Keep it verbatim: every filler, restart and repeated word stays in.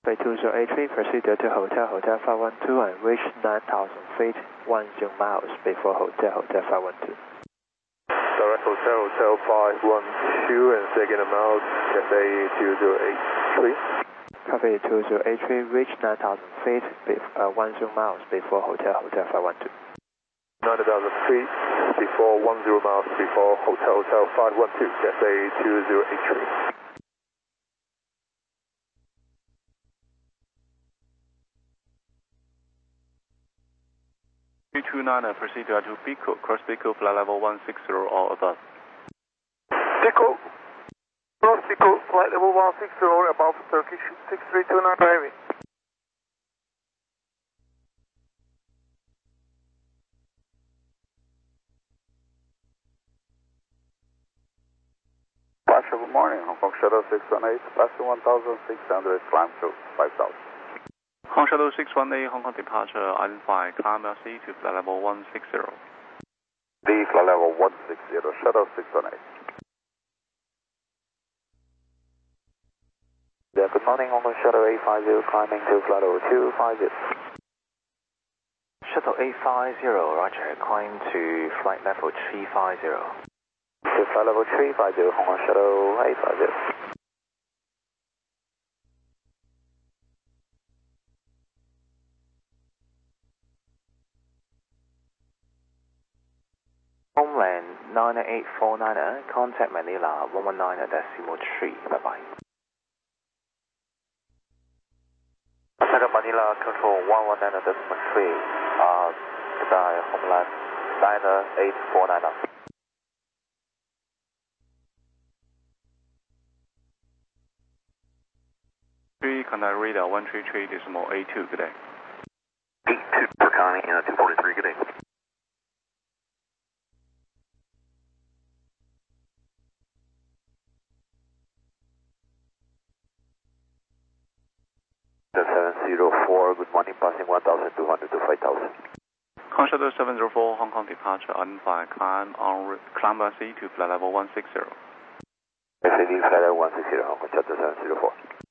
Bay two zero eight three, proceed to Hotel Hotel five one two and reach nine thousand feet, ten miles before Hotel Hotel five one two. Direct Hotel Hotel five one two and second amount, Cathay two zero eight three. Copy two zero eight three, reach nine thousand feet, uh, ten miles before Hotel Hotel five one two. nine thousand feet before ten miles before Hotel Hotel five one two, Cathay two zero eight three. three two nine, proceed to Pico, cross Pico, flight level one six zero or above. Pico, cross Pico, flight level one six zero above Turkish six three two nine heavy. Pasha, good morning, Hong Kong Shuttle six one eight, passing one thousand six hundred, climb to five thousand. Hong Shuttle six one eight, Hong Kong departure, identify climb L C to flight level one six zero. The flight level one six zero, Shuttle six one eight. Yeah, good morning, Hong Kong Shuttle eight five zero, climbing to flight level two five zero. Shuttle eight five zero, roger, climb to flight level three five zero. To flight level three five zero, Hong Kong Shuttle eight five zero. Homeland nine eight four nine, contact Manila one one nine decimal three, bye bye. Contact Manila control one one nine decimal three, uh, goodbye, Homeland nine eight four nine. three, contact radar one three three decimal eight two, good day. eight two, Pekani, uh, two forty-three, good day. seven zero four, good morning, passing one thousand two hundred to five thousand. Hong Shuttle seven zero four, Hong Kong departure, identify climb on climb R C to flight level one six zero. S A D flight level one six zero, Hong Kong Shuttle seven zero four.